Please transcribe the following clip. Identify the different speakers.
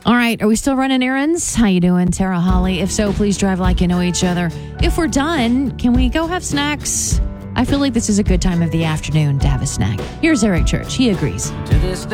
Speaker 1: All right, are we still running errands? How you doing, Tara Holly? If so, please drive like you know each other. If we're done, can we go have snacks? I feel like this is a good time of the afternoon to have a snack. Here's Eric Church. He agrees.
Speaker 2: To this day.